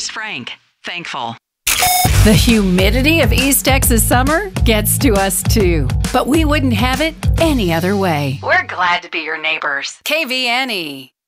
Chris Frank. Thankful. The humidity of East Texas summer gets to us too, but we wouldn't have it any other way. We're glad to be your neighbors. KVNE.